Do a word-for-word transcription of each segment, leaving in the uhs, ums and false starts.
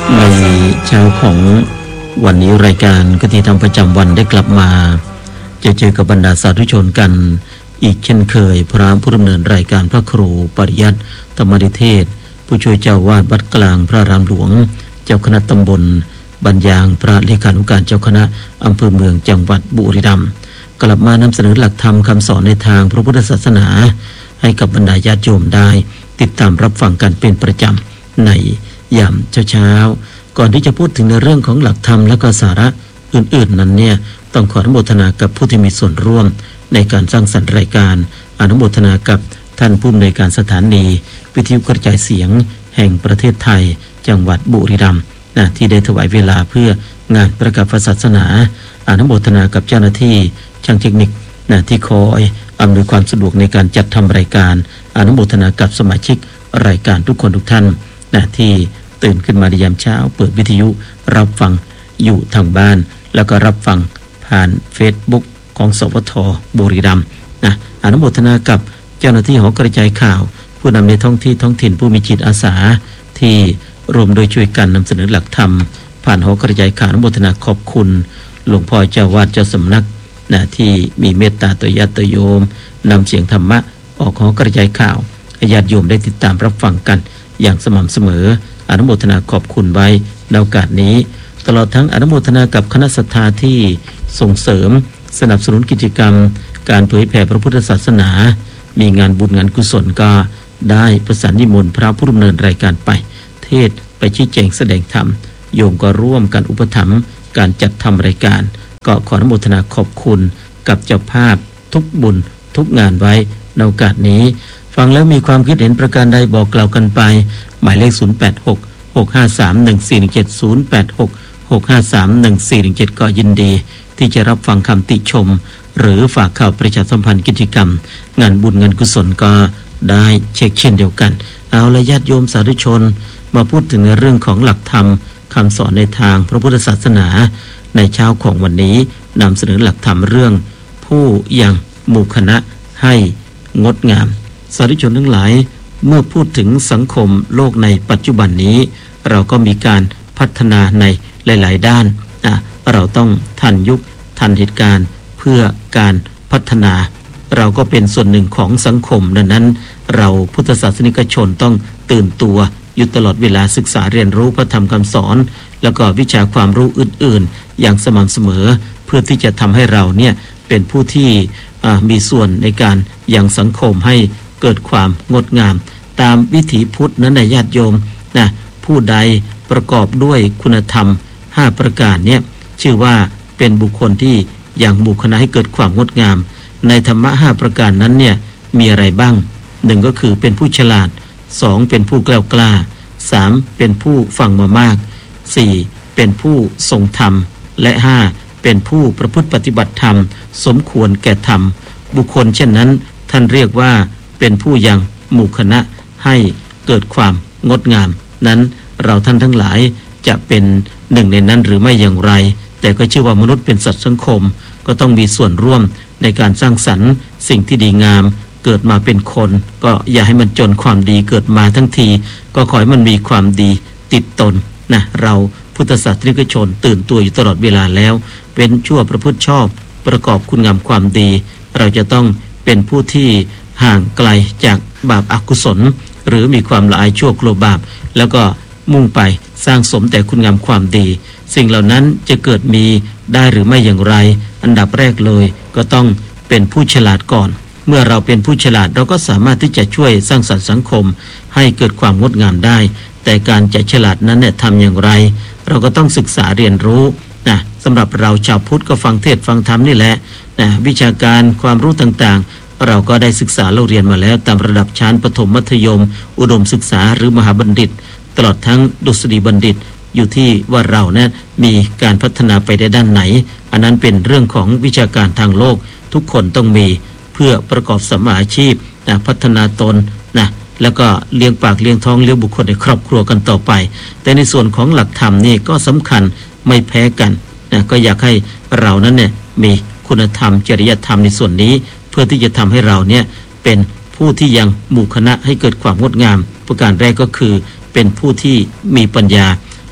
ในเช้าของวันนี้รายการคติธรรมประจำวันได้กลับมาจะเจอกับบรรดาสาธุชนกันอีกเช่นเคยพระผู้ดำเนินรายการพระครูปริยัติธรรมนิเทศผู้ช่วยเจ้าวาดวัดกลางพระรามหลวงเจ้าคณะตำบลบรรยางพระเลขานุการเจ้าคณะอำเภอเมืองจังหวัดบุรีรัมย์กลับมานำเสนอหลักธรรมคำสอนในทางพระพุทธศาสนาให้กับบรรดาญาติโยมได้ติดตามรับฟังกันเป็นประจำในยามเช้าๆก่อนที่จะพูดถึงในเรื่องของหลักธรรมและก็สาระอื่นๆนั้นเนี่ยต้องขออนุโมทนากับผู้ที่มีส่วนร่วมในการสร้างสรรค์รายการอนุโมทนากับท่านผู้อำนวยการสถานีวิทยุกระจายเสียงแห่งประเทศไทยจังหวัดบุรีรัมย์นะที่ได้ถวายเวลาเพื่องานประกาศศาสนาอนุโมทนากับเจ้าหน้าที่ช่างเทคนิคนะที่คอยอำนวยความสะดวกในการจัดทำรายการอนุโมทนากับสมาชิกรายการทุกคนทุกท่านนะที่ตื่นขึ้นมาในยามเช้าเปิดวิทยุรับฟังอยู่ทางบ้านแล้วก็รับฟังผ่าน Facebook ของสวทบุรีรัมย์นะอนุโมทนากับเจ้าหน้าที่หอกระจายข่าวผู้นำในท้องที่ท้องถิ่นผู้มีจิตอาสาที่รวมโดยช่วยกันนำเสนอหลักธรรมผ่านหอกระจายข่าวอนุโมทนาขอบคุณหลวงพ่อเจ้าวาดเจ้าสำนักนะที่มีเมตตาต่อญาติโยมนำเสียงธรรมะออกหอกระจายข่าวให้ญาติโยมได้ติดตามรับฟังกันอย่างสม่ำเสมออนุโมทนาขอบคุณไว้ในโอกาสนี้ตลอดทั้งอนุโมทนากับคณะศรัทธาที่ส่งเสริมสนับสนุนกิจกรรมการเผยแผ่พระพุทธศาสนามีงานบุญงานกุศลก็ได้ประสานนิมนต์พระผู้ดำเนินรายการไปเทศไปชี้แจงแสดงธรรมโยมก็ร่วมกันอุปถัมภ์การจัดทำรายการก็ขออนุโมทนาขอบคุณกับเจ้าภาพทุกบุญทุกงานไว้ในโอกาสนี้ฟังแล้วมีความคิดเห็นประการใดบอกกล่าวกันไปหมายเลขศูนย์ แปด หก หก ห้า สาม หนึ่ง สี่ หนึ่ง เจ็ด ศูนย์ แปด หก หก ห้า สาม หนึ่ง สี่ หนึ่ง เจ็ดก็ยินดีที่จะรับฟังคำติชมหรือฝากข่าวประชาสัมพันธ์กิจกรรมงานบุญงานกุศลก็ได้เช็คเช่นเดียวกันเอาละญาติโยมสาธุชนมาพูดถึงในเรื่องของหลักธรรมคำสอนในทางพระพุทธศาสนาในเช้าของวันนี้นำเสนอหลักธรรมเรื่องผู้ยังหมู่คณะให้งดงามสาธุชนทั้งหลายเมื่อพูดถึงสังคมโลกในปัจจุบันนี้เราก็มีการพัฒนาในหลายๆด้านอ่ะเราต้องทันยุคทันเหตุการณ์เพื่อการพัฒนาเราก็เป็นส่วนหนึ่งของสังคมดังนั้นเราพุทธศาสนิกชนต้องตื่นตัวอยู่ตลอดเวลาศึกษาเรียนรู้พระธรรมคำสอนแล้วก็วิชาความรู้อื่นๆอย่างสม่ำเสมอเพื่อที่จะทำให้เราเนี่ยเป็นผู้ที่มีส่วนในการยังสังคมให้เกิดความงดงามตามวิถีพุทธนั้นในญาติโยมนะผู้ใดประกอบด้วยคุณธรรมห้าประการเนี่ยชื่อว่าเป็นบุคคลที่ยังหมู่คณะให้เกิดความงดงามในธรรมะห้าประการนั้นเนี่ยมีอะไรบ้างหนึ่งก็คือเป็นผู้ฉลาดสองเป็นผู้แกล้วกล้าสามเป็นผู้ฟังมามากสี่เป็นผู้ทรงธรรมและห้าเป็นผู้ประพฤติปฏิบัติธรรมสมควรแก่ธรรมบุคคลเช่นนั้นท่านเรียกว่าเป็นผู้ยังหมู่คณะให้เกิดความงดงามนั้นเราท่านทั้งหลายจะเป็นหนึ่งในนั้นหรือไม่อย่างไรแต่ก็เชื่อว่ามนุษย์เป็นสัตว์สังคมก็ต้องมีส่วนร่วมในการสร้างสรรค์สิ่งที่ดีงามเกิดมาเป็นคนก็อย่าให้มันจนความดีเกิดมาทั้งทีก็ขอให้มันมีความดีติดตนนะเราพุทธศาสนิกชนตื่นตัวอยู่ตลอดเวลาแล้วเป็นชั่วประพฤติชอบประกอบคุณงามความดีเราจะต้องเป็นผู้ที่ห่างไกลจากบาปอกุศลหรือมีความละอายชั่วกลัวบาปแล้วก็มุ่งไปสร้างสมแต่คุณงามความดีสิ่งเหล่านั้นจะเกิดมีได้หรือไม่อย่างไรอันดับแรกเลยก็ต้องเป็นผู้ฉลาดก่อนเมื่อเราเป็นผู้ฉลาดเราก็สามารถที่จะช่วยสร้างสรรค์สังคมให้เกิดความงดงามได้แต่การจะฉลาดนั้นเนี่ยทำอย่างไรเราก็ต้องศึกษาเรียนรู้นะสำหรับเราชาวพุทธก็ฟังเทศน์ฟังธรรมนี่แหละนะวิชาการความรู้ต่างๆเราก็ได้ศึกษาเราเรียนมาแล้วตามระดับชั้นประถมมัธยมอุดมศึกษาหรือมหาบัณฑิตตลอดทั้งดุษฎีบัณฑิตอยู่ที่ว่าเราเนี่ยมีการพัฒนาไปในด้านไหนอันนั้นเป็นเรื่องของวิชาการทางโลกทุกคนต้องมีเพื่อประกอบสัมมาอาชีพนะพัฒนาตนนะแล้วก็เลี้ยงปากเลี้ยงท้องเลี้ยงบุคคลในครอบครัวกันต่อไปแต่ในส่วนของหลักธรรมนี่ก็สำคัญไม่แพ้กันนะก็อยากให้เรานั้นเนี่ยมีคุณธรรมจริยธรรมในส่วนนี้เพื่อที่จะทำให้เราเนี่ยเป็นผู้ที่ยังหมู่คณะให้เกิดความงดงามประการแรกก็คือเป็นผู้ที่มีปัญญา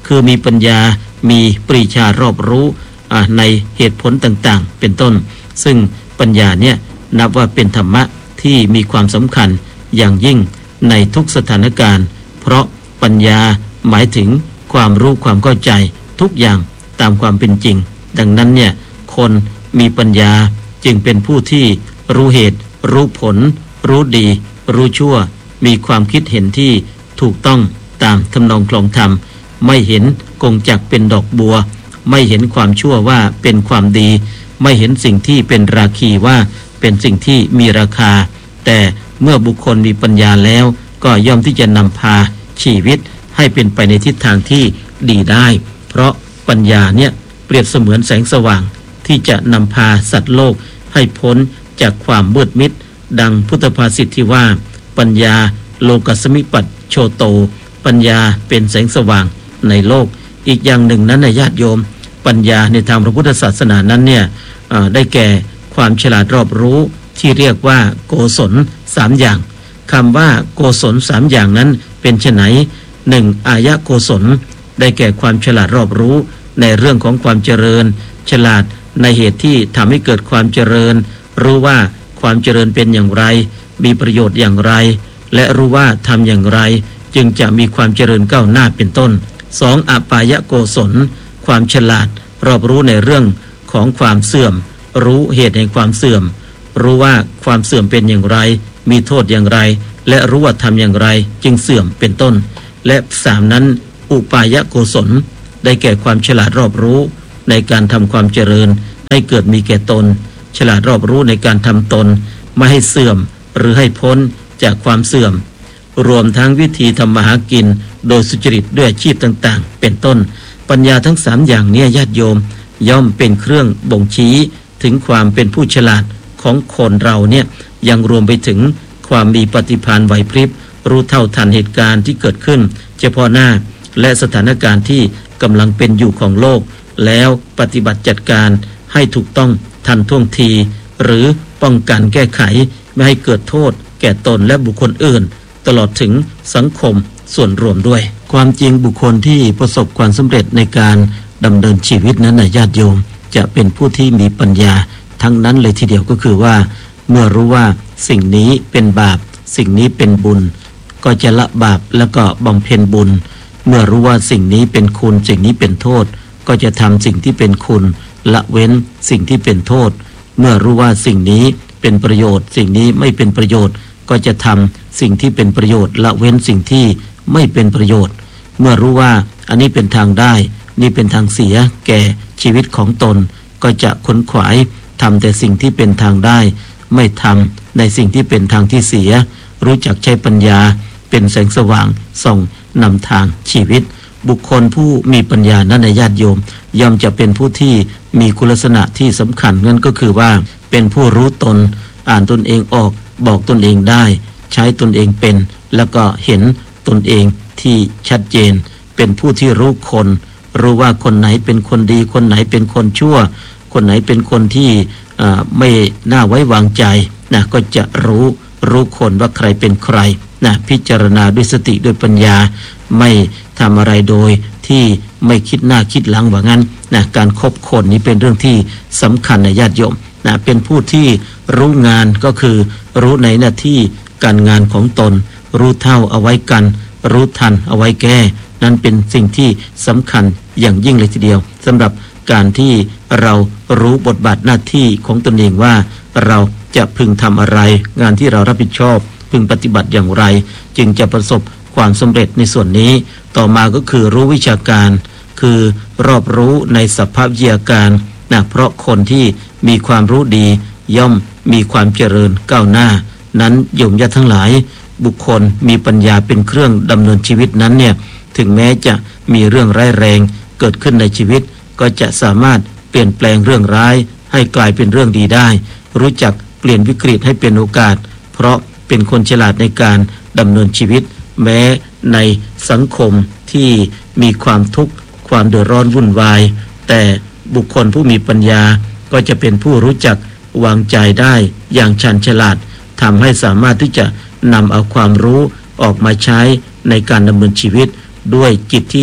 คือมีปัญญามีปรีชารอบรู้ในเหตุผลต่างๆเป็นต้นซึ่งปัญญาเนี่ยนับว่าเป็นธรรมะที่มีความสำคัญอย่างยิ่งในทุกสถานการณ์เพราะปัญญาหมายถึงความรู้ความเข้าใจทุกอย่างตามความเป็นจริงดังนั้นเนี่ยคนมีปัญญาจึงเป็นผู้ที่รู้เหตุรู้ผลรู้ดีรู้ชั่วมีความคิดเห็นที่ถูกต้องตามทำนองคลองธรรมไม่เห็นกงจักรเป็นดอกบัวไม่เห็นความชั่วว่าเป็นความดีไม่เห็นสิ่งที่เป็นราคีว่าเป็นสิ่งที่มีราคาแต่เมื่อบุคคลมีปัญญาแล้วก็ย่อมที่จะนำพาชีวิตให้เป็นไปในทิศทางที่ดีได้เพราะปัญญาเนี่ยเปรียบเสมือนแสงสว่างที่จะนำพาสัตว์โลกให้พ้นจากความมืดมิดดังพุทธภาษิตที่ว่าปัญญาโลกัสมิปัชโชโตปัญญาเป็นแสงสว่างในโลกอีกอย่างหนึ่งนั้นในญาติโยมปัญญาในทางพระพุทธศาสนานั้นเนี่ยได้แก่ความฉลาดรอบรู้ที่เรียกว่าโกศลสามอย่างคำว่าโกศลสามอย่างนั้นเป็นไฉนหนึ่งอายะโกศลได้แก่ความฉลาดรอบรู้ในเรื่องของความเจริญฉลาดในเหตุที่ทำให้เกิดความเจริญรู้ว่าความเจริญเป็นอย่างไรมีประโยชน์อย่างไรและรู้ว่าทำอย่างไรจึงจะมีความเจริญก้าวหน้าเป็นต้นสองอปายะโกศลความฉลาดรอบรู้ในเรื่องของความเสื่อมรู้เหตุแห่งความเสื่อมรู้ว่าความเสื่อมเป็นอย่างไรมีโทษอย่างไรและรู้ว่าทำอย่างไรจึงเสื่อมเป็นต้นและสามนั้นอุปายะโกศลได้แก่ความฉลาดรอบรู้ในการทำความเจริญให้เกิดมีแก่ตนฉลาดรอบรู้ในการทำตนไม่ให้เสื่อมหรือให้พ้นจากความเสื่อมรวมทั้งวิธีทำมาหากินโดยสุจริตด้วยอาชีพต่างๆเป็นต้นปัญญาทั้งสามอย่างนี้ญาติโยมย่อมเป็นเครื่องบ่งชี้ถึงความเป็นผู้ฉลาดของคนเราเนี่ยยังรวมไปถึงความมีปฏิภาณไหวพริบรู้เท่าทันเหตุการณ์ที่เกิดขึ้นเฉพาะหน้าและสถานการณ์ที่กำลังเป็นอยู่ของโลกแล้วปฏิบัติจัดการให้ถูกต้องทันท่วงทีหรือป้องกันแก้ไขไม่ให้เกิดโทษแก่ตนและบุคคลอื่นตลอดถึงสังคมส่วนรวมด้วยความจริงบุคคลที่ประสบความสำเร็จในการดำเนินชีวิตนั้นนะญาติโยมจะเป็นผู้ที่มีปัญญาทั้งนั้นเลยทีเดียวก็คือว่าเมื่อรู้ว่าสิ่งนี้เป็นบาปสิ่งนี้เป็นบุญก็จะละบาปแล้วก็บำเพ็ญบุญเมื่อรู้ว่าสิ่งนี้เป็นคุณสิ่งนี้เป็นโทษก็จะทำสิ่งที่เป็นคุณละเว้นสิ่งที่เป็นโทษเมื่อรู้ว่าสิ่งนี้เป็นประโยชน์สิ่งนี้ไม่เป็นประโยชน์ก็จะทำสิ่งที่เป็นประโยชน์ละเว้นสิ่งที่ไม่เป็นประโยชน์เมื่อรู้ว่าอันนี้เป็นทางได้นี่เป็นทางเสียแก่ชีวิตของตนก็จะขนขวายทำแต่สิ่งที่เป็นทางได้ไม่ทำในสิ่งที่เป็นทางที่เสียรู้จักใช้ปัญญาเป็นแสงสว่างส่องนำทางชีวิตบุคคลผู้มีปัญญานั้นในญาติโยมย่อมจะเป็นผู้ที่มีคุณลักษณะที่สำคัญนั่นก็คือว่าเป็นผู้รู้ตนอ่านตนเองออกบอกตนเองได้ใช้ตนเองเป็นแล้วก็เห็นตนเองที่ชัดเจนเป็นผู้ที่รู้คนรู้ว่าคนไหนเป็นคนดีคนไหนเป็นคนชั่วคนไหนเป็นคนที่ไม่น่าไว้วางใจนะก็จะรู้รู้คนว่าใครเป็นใครนะพิจารณาด้วยสติด้วยปัญญาไม่ทำอะไรโดยที่ไม่คิดหน้าคิดหลังว่างั้นนะการคบคนนี้เป็นเรื่องที่สำคัญในญาติโยมนะเป็นผู้ที่รู้งานก็คือรู้ในหน้าที่การงานของตนรู้เท่าเอาไว้กันรู้ทันเอาไว้แก้นั่นเป็นสิ่งที่สำคัญอย่างยิ่งเลยทีเดียวสำหรับการที่เรารู้บทบาทหน้าที่ของตนเองว่าเราจะพึงทำอะไรงานที่เรารับผิดชอบพึงปฏิบัติอย่างไรจึงจะประสบความสำเร็จในส่วนนี้ต่อมาก็คือรู้วิชาการคือรอบรู้ในสภาพวิทยาการนะเพราะคนที่มีความรู้ดีย่อมมีความเจริญก้าวหน้านั้นโยมญาติทั้งหลายบุคคลมีปัญญาเป็นเครื่องดำเนินชีวิตนั้นเนี่ยถึงแม้จะมีเรื่องร้ายแรงเกิดขึ้นในชีวิตก็จะสามารถเปลี่ยนแปลงเรื่องร้ายให้กลายเป็นเรื่องดีได้รู้จักเปลี่ยนวิกฤตให้เป็นโอกาสเพราะเป็นคนฉลาดในการดำเนินชีวิตแม้ในสังคมที่มีความทุกข์ความเดือดร้อนวุ่นวายแต่บุคคลผู้มีปัญญาก็จะเป็นผู้รู้จักวางใจได้อย่างชันฉลาดทำให้สามารถที่จะนำเอาความรู้ออกมาใช้ในการดำเนินชีวิตด้วยจิตที่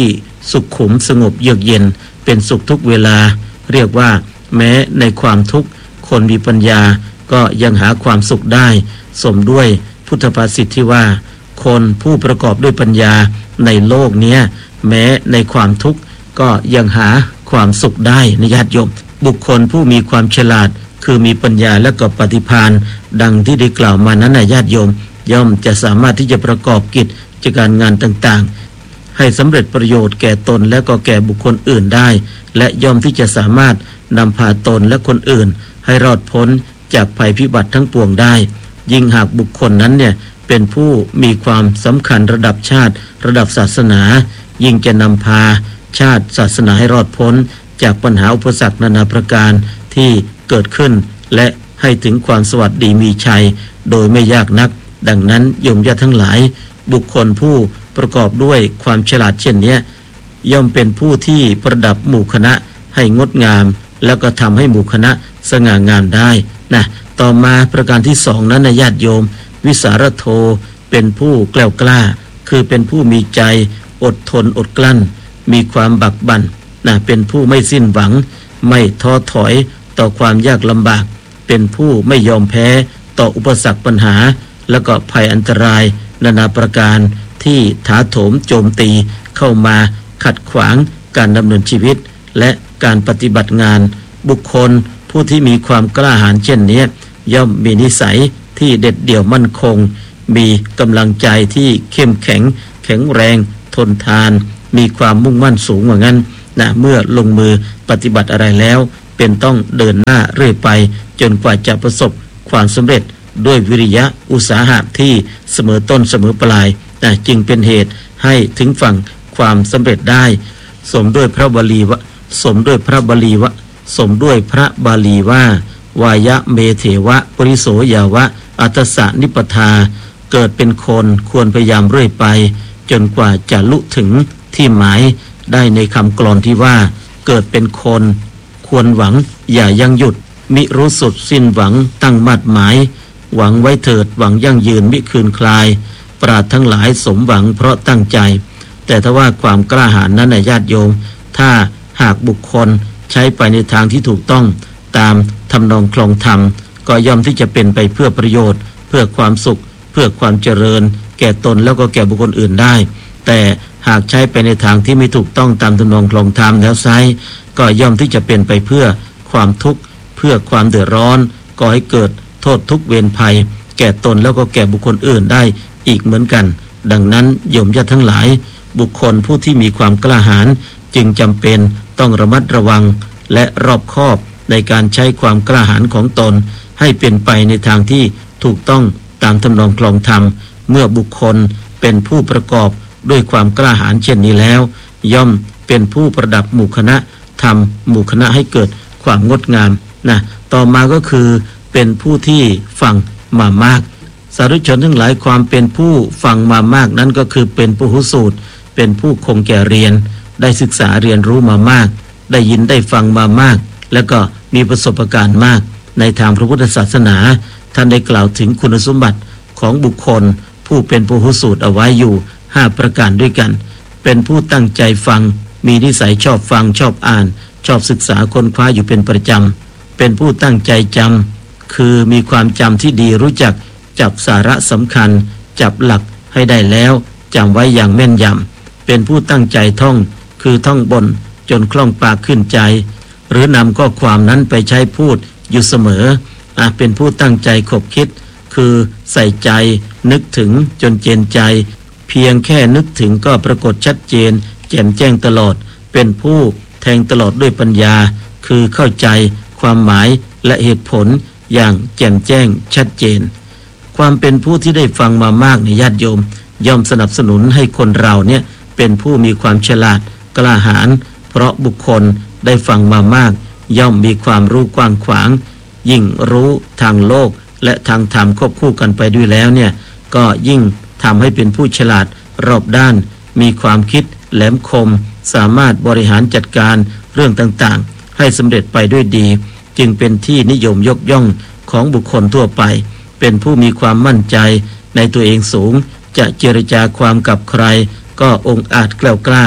สุขขุมสงบเยือกเย็นเป็นสุขทุกเวลาเรียกว่าแม้ในความทุกข์คนมีปัญญาก็ยังหาความสุขได้สมด้วยพุทธภาษิตที่ว่าคนผู้ประกอบด้วยปัญญาในโลกนี้แม้ในความทุกข์ก็ยังหาความสุขได้นะญาติโยมบุคคลผู้มีความฉลาดคือมีปัญญาและก็ปฏิภาณดังที่ได้กล่าวมานั้นนะญาติโยมย่อมจะสามารถที่จะประกอบกิจการงานต่างๆให้สำเร็จประโยชน์แก่ตนและก็แก่บุคคลอื่นได้และย่อมที่จะสามารถนำพาตนและคนอื่นให้รอดพ้นจากภัยพิบัติทั้งปวงได้ยิ่งหากบุคคลนั้นเนี่ยเป็นผู้มีความสำคัญระดับชาติระดับศาสนายิ่งจะนำพาชาติศาสนาให้รอดพ้นจากปัญหาอุปสรรคนานาประการที่เกิดขึ้นและให้ถึงความสวัสดีมีชัยโดยไม่ยากนักดังนั้นโยมญาติทั้งหลายบุคคลผู้ประกอบด้วยความฉลาดเช่นนี้ย่อมเป็นผู้ที่ประดับหมู่คณะให้งดงามแล้วก็ทำให้หมู่คณะสง่างามได้นะต่อมาประการที่สองนั้นนะญาติโยมวิสารโธเป็นผู้แกล้วกล้าคือเป็นผู้มีใจอดทนอดกลั้นมีความบักบั่นนะเป็นผู้ไม่สิ้นหวังไม่ท้อถอยต่อความยากลำบากเป็นผู้ไม่ยอมแพ้ต่ออุปสรรคปัญหาแล้วก็ภัยอันตรายนานาประการที่ถาโถมโจมตีเข้ามาขัดขวางการดำเนินชีวิตและการปฏิบัติงานบุคคลผู้ที่มีความกล้าหาญเช่นนี้ย่อมมีนิสัยที่เด็ดเดี่ยวมั่นคงมีกำลังใจที่เข้มแข็งแข็งแรงทนทานมีความมุ่งมั่นสูงเหมือนกันนะเมื่อลงมือปฏิบัติอะไรแล้วเป็นต้องเดินหน้าเรื่อยไปจนกว่าจะประสบความสำเร็จด้วยวิริยะอุตสาหะที่เสมอต้นเสมอปลายนะจึงเป็นเหตุให้ถึงฝั่งความสำเร็จได้สมด้วยพระบาลีวะสมด้วยพระบาลีวะสมด้วยพระบาลีว่าวายะเมเถวะปริโสยาวะอัตสะนิปทาเกิดเป็นคนควรพยายามเรื่อยไปจนกว่าจะลุถึงที่หมายได้ในคำกลอนที่ว่าเกิดเป็นคนควรหวังอย่ายังหยุดมิรู้สุดสิ้นหวังตั้งมั่นหมายหวังไว้เถิดหวังยั่งยืนมิคืนคลายปราดทั้งหลายสมหวังเพราะตั้งใจแต่ถ้าว่าความกล้าหาญนั้นนะญาติโยมถ้าหากบุคคลใช้ไปในทางที่ถูกต้องตามทำนองคลองธรรมก็ย่อมที่จะเป็นไปเพื่อประโยชน์เพื่อความสุขเพื่อความเจริญแก่ตนแล้วก็แก่บุคคลอื่นได้แต่หากใช้ไปในทางที่ไม่ถูกต้องตามทำนองคลองธรรมแล้วไซก็ย่อมที่จะเป็นไปเพื่อความทุกข์เพื่อความเดือดร้อนก่อให้เกิดโทษทุกข์เวรภัยแก่ตนแล้วก็แก่บุคคลอื่นได้อีกเหมือนกันดังนั้นโยมญาติทั้งหลายบุคคลผู้ที่มีความกล้าหาญจึงจำเป็นต้องระมัดระวังและรอบคอบในการใช้ความกล้าหาญของตนให้เป็นไปในทางที่ถูกต้องตามทำนองคลองธรรมเมื่อบุคคลเป็นผู้ประกอบด้วยความกล้าหาญเช่นนี้แล้วย่อมเป็นผู้ประดับหมู่คณะทำหมู่คณะให้เกิดความงดงามนะต่อมาก็คือเป็นผู้ที่ฟังมามากสาธุชนทั้งหลายความเป็นผู้ฟังมามากนั้นก็คือเป็นผู้หูสูตรเป็นผู้คงแก่เรียนได้ศึกษาเรียนรู้มามากได้ยินได้ฟังมามากแล้วก็มีประสบการณ์มากในทางพระพุทธศาสนาท่านได้กล่าวถึงคุณสมบัติของบุคคลผู้เป็นผู้หูสูตรเอาไว้อยู่ห้าประการด้วยกันเป็นผู้ตั้งใจฟังมีนิสัยชอบฟังชอบอ่านชอบศึกษาค้นคว้าอยู่เป็นประจำเป็นผู้ตั้งใจจำคือมีความจำที่ดีรู้จักจับสาระสำคัญจับหลักให้ได้แล้วจำไว้อย่างแม่นยำเป็นผู้ตั้งใจท่องคือท่องบนจนคล่องปากขึ้นใจหรือนำข้อความนั้นไปใช้พูดอยู่เสมออาจเป็นผู้ตั้งใจขบคิดคือใส่ใจนึกถึงจนเจนใจเพียงแค่นึกถึงก็ปรากฏชัดเจนแจ่มแจ้งตลอดเป็นผู้แทงตลอดด้วยปัญญาคือเข้าใจความหมายและเหตุผลอย่างแจ่มแจ้งชัดเจนความเป็นผู้ที่ได้ฟังมามากในญาติโยมย่อมสนับสนุนให้คนเราเนี่ยเป็นผู้มีความฉลาดกล้าหาญเพราะบุคคลได้ฟังมามากย่อมมีความรู้กว้างขวางยิ่งรู้ทางโลกและทางธรรมควบคู่กันไปด้วยแล้วเนี่ยก็ยิ่งทำให้เป็นผู้ฉลาดรอบด้านมีความคิดแหลมคมสามารถบริหารจัดการเรื่องต่างๆให้สำเร็จไปด้วยดีจึงเป็นที่นิยมยกย่องของบุคคลทั่วไปเป็นผู้มีความมั่นใจในตัวเองสูงจะเจรจาความกับใครก็องอาจแกล้วกล้า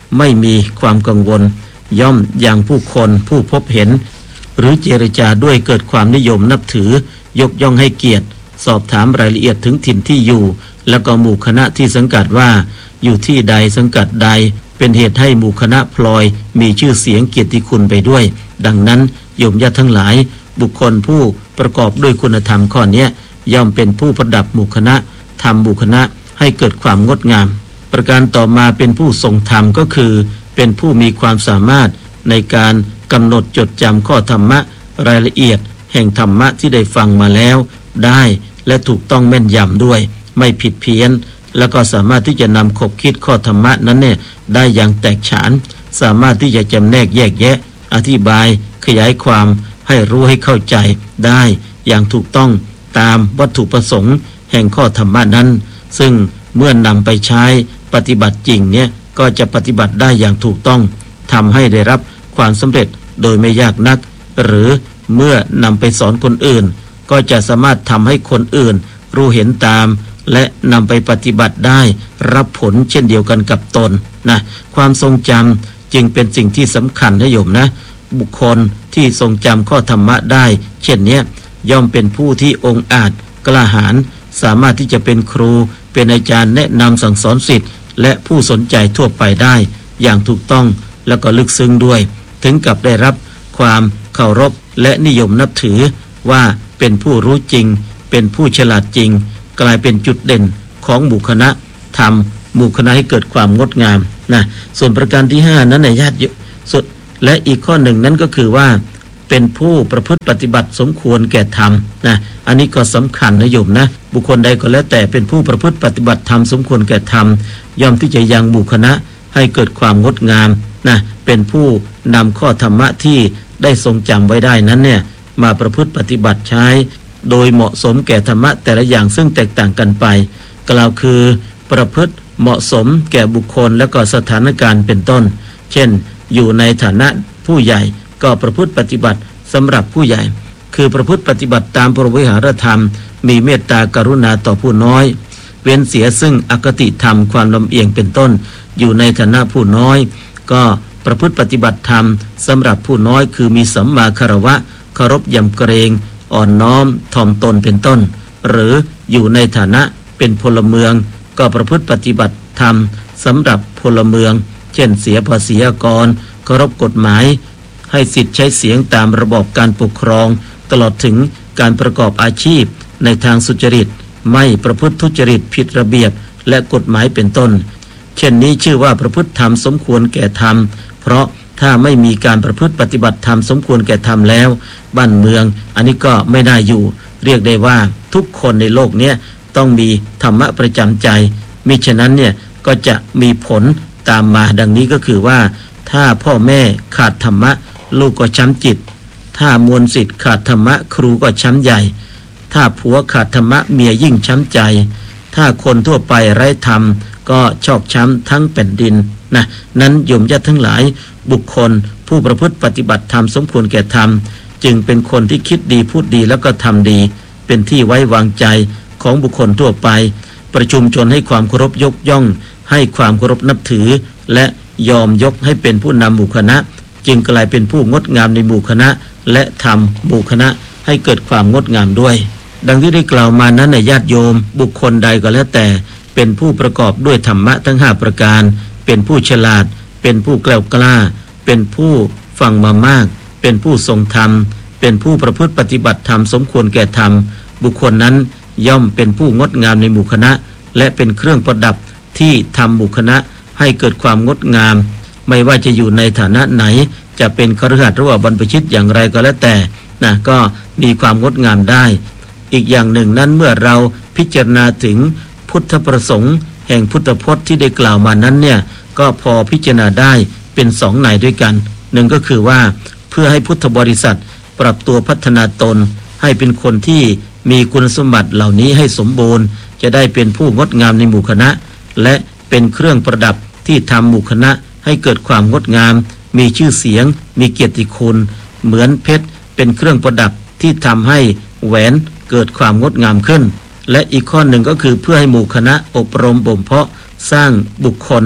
ไม่มีความกังวลย่อมยังผู้คนผู้พบเห็นหรือเจรจาด้วยเกิดความนิยมนับถือยกย่องให้เกียรติสอบถามรายละเอียดถึงถิ่นที่อยู่แล้วก็หมู่คณะที่สังกัดว่าอยู่ที่ใดสังกัดใดเป็นเหตุให้หมู่คณะพลอยมีชื่อเสียงเกียรติคุณไปด้วยดังนั้นโยมญาติทั้งหลายบุคคลผู้ประกอบด้วยคุณธรรมข้อนี้ย่อมเป็นผู้ประดับหมู่คณะทำหมู่คณะให้เกิดความงดงามประการต่อมาเป็นผู้ทรงธรรมก็คือเป็นผู้มีความสามารถในการกำหนดจดจำข้อธรรมะรายละเอียดแห่งธรรมะที่ได้ฟังมาแล้วได้และถูกต้องแม่นยำด้วยไม่ผิดเพี้ยนแล้วก็สามารถที่จะนำขบคิดข้อธรรมะนั้นเนี่ยได้อย่างแตกฉานสามารถที่จะจำแนกแยกแยะอธิบายขยายความให้รู้ให้เข้าใจได้อย่างถูกต้องตามวัตถุประสงค์แห่งข้อธรรมะนั้นซึ่งเมื่อนำไปใช้ปฏิบัติจริงเนี่ยก็จะปฏิบัติได้อย่างถูกต้องทำให้ได้รับความสำเร็จโดยไม่ยากนักหรือเมื่อนำไปสอนคนอื่นก็จะสามารถทำให้คนอื่นรู้เห็นตามและนำไปปฏิบัติได้รับผลเช่นเดียวกันกับตนนะความทรงจำจึงเป็นสิ่งที่สำคัญนะโยมนะบุคคลที่ทรงจำข้อธรรมะได้เช่นนี้ย่อมเป็นผู้ที่องอาจกล้าหาญสามารถที่จะเป็นครูเป็นอาจารย์แนะนำสั่งสอนศิษย์และผู้สนใจทั่วไปได้อย่างถูกต้องแล้วก็ลึกซึ้งด้วยถึงกับได้รับความเคารพและนิยมนับถือว่าเป็นผู้รู้จริงเป็นผู้ฉลาดจริงกลายเป็นจุดเด่นของหมู่คณะทำหมู่คณะให้เกิดความงดงามนะส่วนประการที่ห้านั้นในญาติสุดและอีกข้อหนึ่งนั้นก็คือว่าเป็นผู้ประพฤติปฏิบัติสมควรแก่ธรรมนะอันนี้ก็สำคัญนะโยมนะบุคคลใดก็แล้วแต่เป็นผู้ประพฤติปฏิบัติธรรมสมควรแก่ธรรมย่อมที่จะยังหมู่คณะให้เกิดความงดงามนะเป็นผู้นำข้อธรรมะที่ได้ทรงจำไว้ได้นั้นเนี่ยมาประพฤติปฏิบัติใช้โดยเหมาะสมแก่ธรรมะแต่ละอย่างซึ่งแตกต่างกันไปกล่าวคือประพฤติเหมาะสมแก่บุคคลและก็สถานการณ์เป็นต้นเช่นอยู่ในฐานะผู้ใหญ่ก็ประพฤติปฏิบัติสำหรับผู้ใหญ่คือประพฤติปฏิบัติตามพระวิหารธรรมมีเมตตากรุณาต่อผู้น้อยเว้นเสียซึ่งอคติธรรมความลำเอียงเป็นต้นอยู่ในฐานะผู้น้อยก็ประพฤติปฏิบัติธรรมสำหรับผู้น้อยคือมีสัมมาคารวะเคารพยำเกรงอ่อนน้อมถ่อมตนเป็นต้นหรืออยู่ในฐานะเป็นพลเมืองก็ประพฤติปฏิบัติธรรมสำหรับพลเมืองเช่นเสียภาษีอากรเคารพกฎหมายให้สิทธิ์ใช้เสียงตามระบอบการปกครองตลอดถึงการประกอบอาชีพในทางสุจริตไม่ประพฤติทุจริตผิดระเบียบและกฎหมายเป็นต้นเช่นนี้ชื่อว่าประพฤติธรรมสมควรแก่ธรรมเพราะถ้าไม่มีการประพฤติปฏิบัติธรรมสมควรแก่ธรรมแล้วบ้านเมืองอันนี้ก็ไม่ได้อยู่เรียกได้ว่าทุกคนในโลกนี้ต้องมีธรรมะประจำใจมิฉะนั้นเนี่ยก็จะมีผลตามมาดังนี้ก็คือว่าถ้าพ่อแม่ขาดธรรมะลูกก็ช้ำจิตถ้ามวลศิษย์ขาดธรรมะครูก็ช้ำใหญ่ถ้าผัวขาดธรรมะเมียยิ่งช้ำใจถ้าคนทั่วไปไร้ธรรมก็ชอกช้ำทั้งแผ่นดินนะนั้นโยมญาติทั้งหลายบุคคลผู้ประพฤติปฏิบัติธรรมสมควรแก่ธรรมจึงเป็นคนที่คิดดีพูดดีแล้วก็ทำดีเป็นที่ไว้วางใจของบุคคลทั่วไปประชุมชนให้ความเคารพยกย่องให้ความเคารพนับถือและยอมยกให้เป็นผู้นำหมู่คณะจึงกลายเป็นผู้งดงามในหมู่คณะและทำหมู่คณะให้เกิดความงดงามด้วยดังที่ได้กล่าวมานั้นในญาติโยมบุคคลใดก็แล้วแต่เป็นผู้ประกอบด้วยธรรมะทั้งห้าประการเป็นผู้ฉลาดเป็นผู้แกล้วกล้าเป็นผู้ฟังมามากเป็นผู้ทรงธรรมเป็นผู้ประพฤติปฏิบัติธรรมสมควรแก่ธรรมบุคคลนั้นย่อมเป็นผู้งดงามในหมู่คณะและเป็นเครื่องประดับที่ทำหมู่คณะให้เกิดความงดงามไม่ว่าจะอยู่ในฐานะไหนจะเป็นคฤหัสถ์หรือว่าบรรพชิตอย่างไรก็แล้วแต่นะก็มีความงดงามได้อีกอย่างหนึ่งนั้นเมื่อเราพิจารณาถึงพุทธประสงค์แห่งพุทธพจน์ที่ได้กล่าวมานั้นเนี่ยก็พอพิจารณาได้เป็นสองในด้วยกันหนึ่งก็คือว่าเพื่อให้พุทธบริษัทปรับตัวพัฒนาตนให้เป็นคนที่มีคุณสมบัติเหล่านี้ให้สมบูรณ์จะได้เป็นผู้งดงามในหมู่คณะและเป็นเครื่องประดับที่ทำหมู่คณะให้เกิดความงดงามมีชื่อเสียงมีเกียรติคุณเหมือนเพชรเป็นเครื่องประดับที่ทำให้แหวนเกิดความงดงามขึ้น และอีกข้อหนึ่งก็คือเพื่อให้หมู่คณะอบรมบ่มเพาะสร้างบุคคล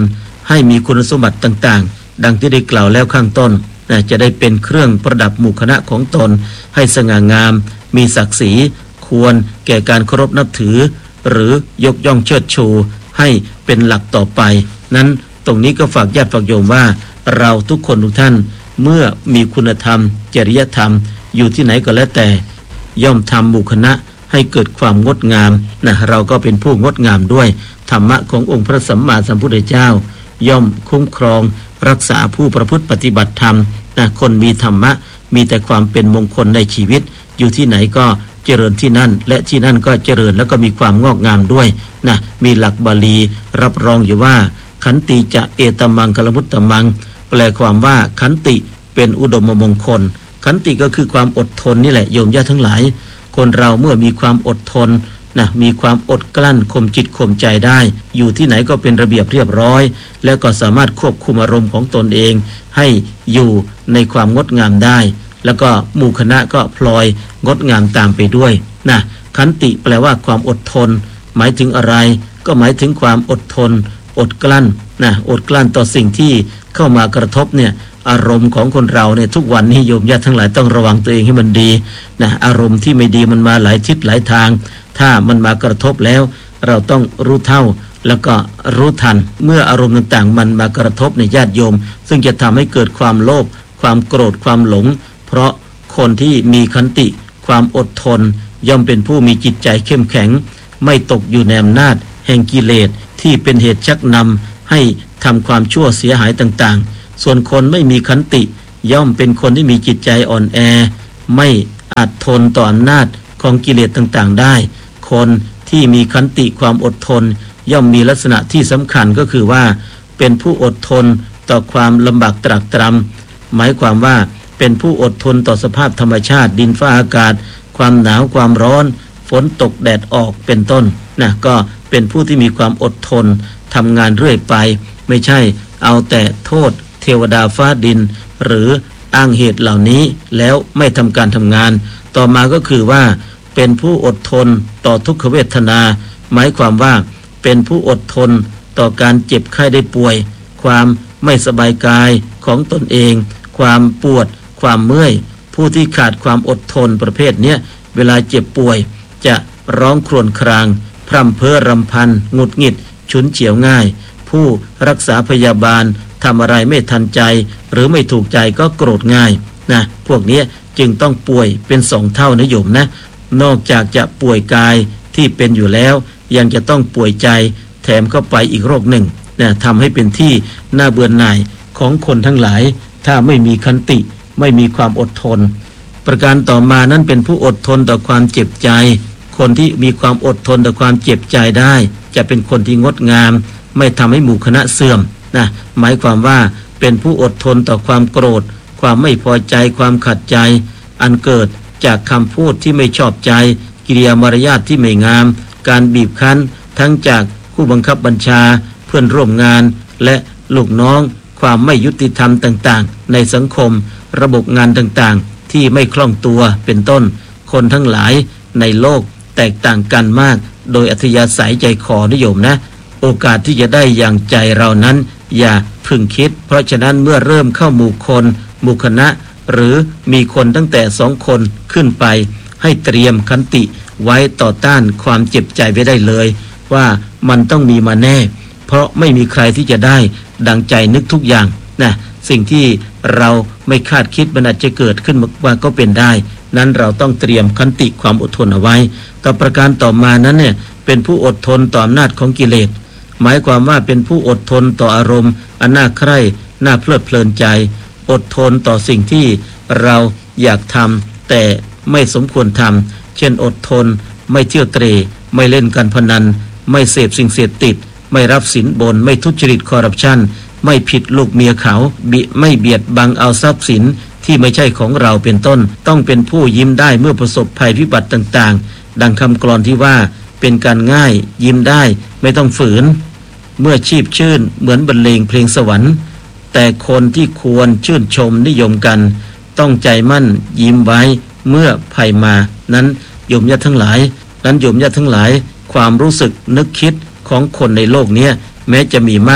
ให้มีคุณสมบัติต่างๆดังที่ได้กล่าวแล้วข้างต้นนะจะได้เป็นเครื่องประดับหมู่คณะของตนให้สง่างามมีศักดิ์ศรีควรแก่การเคารพนับถือหรือยกย่องเชิดชูให้เป็นหลักต่อไปนั้นตรงนี้ก็ฝากญาติฝากโยมว่าเราทุกคนทุกท่านเมื่อมีคุณธรรมจริยธรรมอยู่ที่ไหนก็แล้วแต่ย่อมทำหมู่คณะให้เกิดความงดงามนะเราก็เป็นผู้งดงามด้วยธรรมะขององค์พระสัมมาสัมพุทธเจ้าย่อมคุ้มครองรักษาผู้ประพฤติปฏิบัติธรรมนะคนมีธรรมะมีแต่ความเป็นมงคลในชีวิตอยู่ที่ไหนก็เจริญที่นั่นและที่นั่นก็เจริญแล้วก็มีความงอกงามด้วยนะมีหลักบาลีรับรองอยู่ว่าขันติจะเอตมังคลมุตตมังแปลความว่าขันติเป็นอุดมมงคลขันติก็คือความอดทนนี่แหละโยมญาติทั้งหลายคนเราเมื่อมีความอดทนนะมีความอดกลั้นข่มจิตข่มใจได้อยู่ที่ไหนก็เป็นระเบียบเรียบร้อยแล้วก็สามารถควบคุมอารมณ์ของตนเองให้อยู่ในความงดงามได้แล้วก็หมู่คณะก็พลอยงดงามตามไปด้วยนะขันติแปลว่าความอดทนหมายถึงอะไรก็หมายถึงความอดทนอดกลั้นนะอดกลั้นต่อสิ่งที่เข้ามากระทบเนี่ยอารมณ์ของคนเราเนี่ยทุกวันนี้โยมญาติทั้งหลายต้องระวังตัวเองให้มันดีนะอารมณ์ที่ไม่ดีมันมาหลายทิศหลายทางถ้ามันมากระทบแล้วเราต้องรู้เท่าแล้วก็รู้ทันเมื่ออารมณ์ต่างๆมันมากระทบในญาติโยมซึ่งจะทำให้เกิดความโลภความโกรธความหลงเพราะคนที่มีขันติความอดทนย่อมเป็นผู้มีจิตใจเข้มแข็งไม่ตกอยู่ในอำนาจแห่งกิเลสที่เป็นเหตุชักนำให้ทำความชั่วเสียหายต่างๆส่วนคนไม่มีขันติย่อมเป็นคนที่มีจิตใจอ่อนแอไม่อาจทนต่ออำนาจของกิเลสต่างๆได้คนที่มีขันติความอดทนย่อมมีลักษณะที่สำคัญก็คือว่าเป็นผู้อดทนต่อความลำบากตรากตรำหมายความว่าเป็นผู้อดทนต่อสภาพธรรมชาติดินฟ้าอากาศความหนาวความร้อนฝนตกแดดออกเป็นต้นนะก็เป็นผู้ที่มีความอดทนทำงานเรื่อยไปไม่ใช่เอาแต่โทษเทวดาฟ้าดินหรืออ้างเหตุเหล่านี้แล้วไม่ทำการทำงานต่อมาก็คือว่าเป็นผู้อดทนต่อทุกขเวทนาหมายความว่าเป็นผู้อดทนต่อการเจ็บไข้ได้ป่วยความไม่สบายกายของตนเองความปวดความเมื่อยผู้ที่ขาดความอดทนประเภทเนี้ยเวลาเจ็บป่วยจะร้องครวญครางพร่ำเพ้อรำพันหงุดหงิดฉุนเฉียวง่ายผู้รักษาพยาบาลทำอะไรไม่ทันใจหรือไม่ถูกใจก็โกรธง่ายนะพวกนี้จึงต้องป่วยเป็นสองเท่านะโยมนะนอกจากจะป่วยกายที่เป็นอยู่แล้วยังจะต้องป่วยใจแถมเข้าไปอีกโรคหนึ่งนะทำให้เป็นที่น่าเบื่อหน่ายของคนทั้งหลายถ้าไม่มีขันติไม่มีความอดทนประการต่อมานั้นเป็นผู้อดทนต่อความเจ็บใจคนที่มีความอดทนต่อความเจ็บใจได้จะเป็นคนที่งดงามไม่ทำให้หมู่คณะเสื่อมนะหมายความว่าเป็นผู้อดทนต่อความโกรธความไม่พอใจความขัดใจอันเกิดจากคำพูดที่ไม่ชอบใจกิริยามารยาทที่ไม่งามการบีบคั้นทั้งจากผู้บังคับบัญชาเพื่อนร่วมงานและลูกน้องความไม่ยุติธรรมต่างๆในสังคมระบบงานต่างๆที่ไม่คล่องตัวเป็นต้นคนทั้งหลายในโลกแตกต่างกันมากโดยอัธยาศัยใจคอนิยมนะโอกาสที่จะได้อย่างใจเรานั้นอย่าพึงคิดเพราะฉะนั้นเมื่อเริ่มเข้าหมู่คนหมู่คณะหรือมีคนตั้งแต่สองคนขึ้นไปให้เตรียมขันติไว้ต่อต้านความเจ็บใจไว้ได้เลยว่ามันต้องมีมาแน่เพราะไม่มีใครที่จะได้ดังใจนึกทุกอย่างนะสิ่งที่เราไม่คาดคิดมันอาจจะเกิดขึ้นมาก็เป็นได้นั้นเราต้องเตรียมขันติความอดทนเอาไว้กับประการต่อมานั้นเนี่ยเป็นผู้อดทนต่ออำนาจของกิเลสหมายความว่าเป็นผู้อดทนต่ออารมณ์อันน่าใคร่น่าเพลิดเพลินใจอดทนต่อสิ่งที่เราอยากทำแต่ไม่สมควรทำเช่นอดทนไม่เที่ยวเตร่ไม่เล่นการพนันไม่เสพสิ่งเสพติดไม่รับสินบนไม่ทุจริตคอร์รัปชันไม่ผิดลูกเมียเขาบิไม่เบียดบังเอาทรัพย์สินที่ไม่ใช่ของเราเป็นต้นต้องเป็นผู้ยิ้มได้เมื่อประสบภัยพิบัติต่างๆดังคำกลอนที่ว่าเป็นการง่ายยิ้มได้ไม่ต้องฝืนเมื่อชีพชื่นเหมือนบรรเลงเพลงสวรรค์แต่คนที่ควรชื่นชมนิยมกันต้องใจมั่นยิ้มไว้เมื่อภัยมานั้นโยมญาติทั้งหลายนั้นโยมญาติทั้งหลายความรู้สึกนึกคิดของคนในโลกนี้แม้จะมีมาก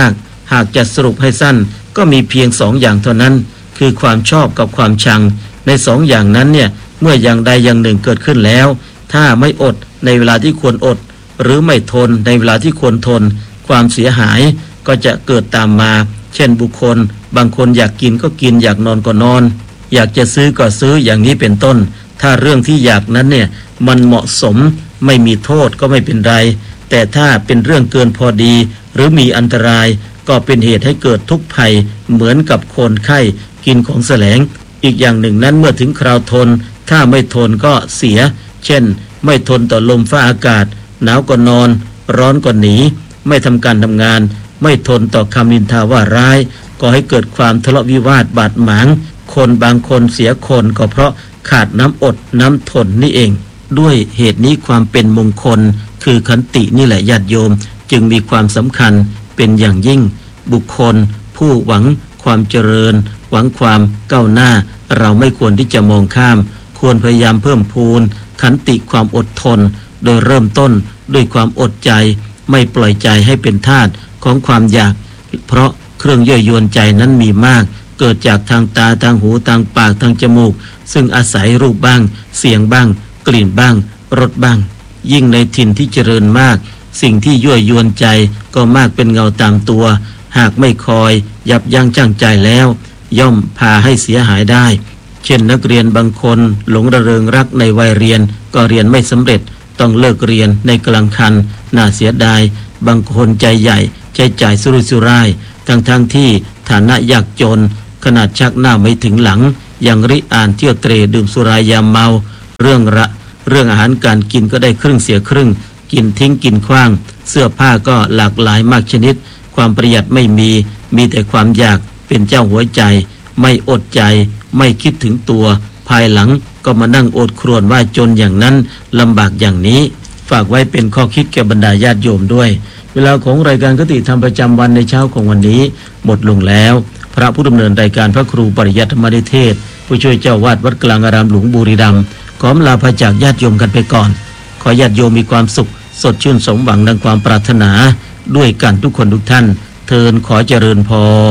หากจะสรุปให้สั้นก็มีเพียงสองอย่างเท่านั้นคือความชอบกับความชังในสองอย่างนั้นเนี่ยเมื่ออย่างใดอย่างหนึ่งเกิดขึ้นแล้วถ้าไม่อดในเวลาที่ควรอดหรือไม่ทนในเวลาที่ควรทนความเสียหายก็จะเกิดตามมาเช่นบุคคลบางคนอยากกินก็กินอยากนอนก็นอนอยากจะซื้อก็ซื้ออย่างนี้เป็นต้นถ้าเรื่องที่อยากนั้นเนี่ยมันเหมาะสมไม่มีโทษก็ไม่เป็นไรแต่ถ้าเป็นเรื่องเกินพอดีหรือมีอันตรายก็เป็นเหตุให้เกิดทุกข์ภัยเหมือนกับคนไข้กินของแสลงอีกอย่างหนึ่งนั้นเมื่อถึงคราวทนถ้าไม่ทนก็เสียเช่นไม่ทนต่อลมฟ้าอากาศหนาวก็นอนร้อนก็หนีไม่ทำการทำงานไม่ทนต่อคำนินทาว่าร้ายก็ให้เกิดความทะเลาะวิวาทบาดหมางคนบางคนเสียคนก็เพราะขาดน้ำอดน้ำทนนี่เองด้วยเหตุนี้ความเป็นมงคลคือขันตินี่แหละญาติโยมจึงมีความสำคัญเป็นอย่างยิ่งบุคคลผู้หวังความเจริญหวังความก้าวหน้าเราไม่ควรที่จะมองข้ามควรพยายามเพิ่มพูนขันติความอดทนโดยเริ่มต้นด้วยความอดใจไม่ปล่อยใจให้เป็นทาสของความอยากเพราะเครื่องยั่วยวนใจนั้นมีมากเกิดจากทางตาทางหูทางปากทางจมูกซึ่งอาศัยรูปบ้างเสียงบ้างกลิ่นบ้างรสบ้างยิ่งในถิ่นที่เจริญมากสิ่งที่ยั่วยวนใจก็มากเป็นเงาตามตัวหากไม่คอยยับยั้งชั่งใจแล้วย่อมพาให้เสียหายได้เช่นนักเรียนบางคนหลงระเริงรักในวัยเรียนก็เรียนไม่สำเร็จต้องเลิกเรียนในกลางคันน่าเสียดายบางคนใจใหญ่ใจจ่ายสุรุ่ยสุร่ายทั้งทั้งที่ฐานะยากจนขนาดชักหน้าไม่ถึงหลังยังริอ่านเที่ยวเตร่ดื่มสุรายามเมาเรื่องระเรื่องอาหารการกินก็ได้ครึ่งเสียครึ่งกินทิ้งกินขว้างเสื้อผ้าก็หลากหลายมากชนิดความประหยัดไม่มีมีแต่ความอยากเป็นเจ้าหัวใจไม่อดใจไม่คิดถึงตัวภายหลังก็มานั่งอดครวญว่าจนอย่างนั้นลำบากอย่างนี้ฝากไว้เป็นข้อคิดแก่บรรดาญาติโยมด้วยเวลาของรายการคติธรรมประจำวันในเช้าของวันนี้หมดลงแล้วพระผู้ดำเนินรายการพระครูปริยัติธรรมนิเทศผู้ช่วยเจ้าวาดวัดกลางอารามหลวงบุรีรัมย์ขอลาพระจากญาติโยมกันไปก่อนขอญาติโยมมีความสุขสดชื่นสมหวังดังความปรารถนาด้วยกันทุกคนทุกท่านเทินขอเจริญพร